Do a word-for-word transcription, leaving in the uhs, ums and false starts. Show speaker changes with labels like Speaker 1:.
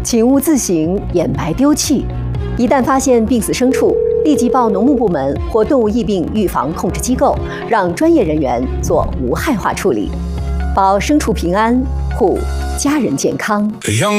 Speaker 1: 请勿自行掩埋丢弃。一旦发现病死牲畜，立即报农牧部门或动物疫病预防控制机构，让专业人员做无害化处理，保牲畜平安，护家人健康。